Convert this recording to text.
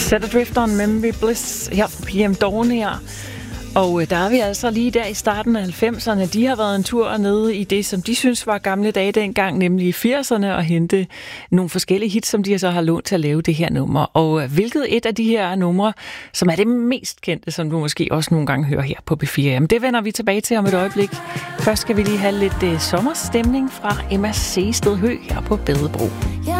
Set Adrift on Memory Bliss her fra PM Dawn her. Og der er vi altså lige der i starten af 90'erne. De har været en tur nede i det, som de synes var gamle dage dengang, nemlig i 80'erne, og hente nogle forskellige hits, som de så har lånt til at lave det her nummer. Og hvilket et af de her numre, som er det mest kendte, som du måske også nogle gange hører her på B4, jamen det vender vi tilbage til om et øjeblik. Først skal vi lige have lidt sommerstemning fra Emma Seested Høgh her på Bedebro. Ja.